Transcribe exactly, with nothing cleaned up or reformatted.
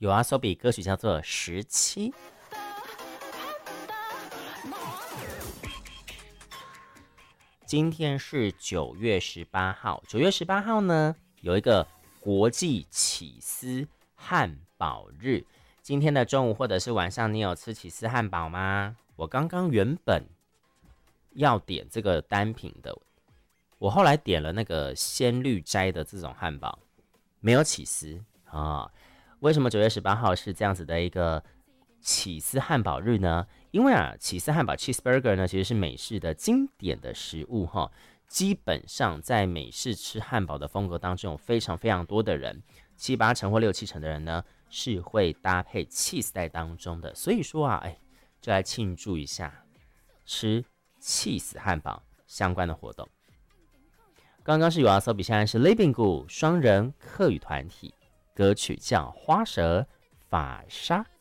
有啊 ，Sobi 歌曲叫做《十七》。今天是九月十八号，九月十八号呢有一个国际起司汉堡日。今天的中午或者是晚上，你有吃起司汉堡吗？我刚刚原本要点这个单品的，我后来点了那个鲜绿斋的这种汉堡，没有起司啊。为什么九月十八号是这样子的一个起司汉堡日呢？因为啊，起司汉堡 cheeseburger 呢，其实是美式的经典的食物哈。基本上在美式吃汉堡的风格当中，有非常非常多的人，七八成或六七成的人呢，是会搭配 cheese 在当中的。所以说啊，哎，就来庆祝一下吃 cheese 汉堡相关的活动。刚刚是有阿 so 比，现在是 Living 谷双人客语团体，歌曲叫《花蛇法沙》。